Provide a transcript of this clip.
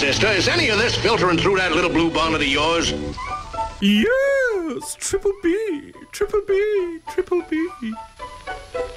sister, is any of this filtering through that little blue bonnet of yours? Yes, triple B, triple B, triple B.